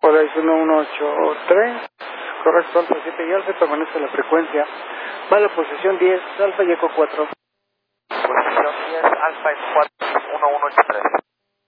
Polaris 1183, correcto, Alfa 7 y Alfa, permanece la frecuencia. Va la posición 10, Alfa y Eco 4. Posición 10, Alfa Eco 4, 1183.